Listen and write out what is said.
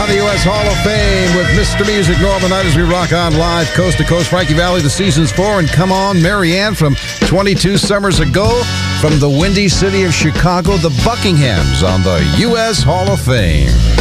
on the U.S. Hall of Fame with Mr. Music, Northern Night, as we rock on live coast to coast. Frankie Valli, the season's 4, and Come On, Marianne from 22 summers ago from the windy city of Chicago, the Buckinghams on the U.S. Hall of Fame.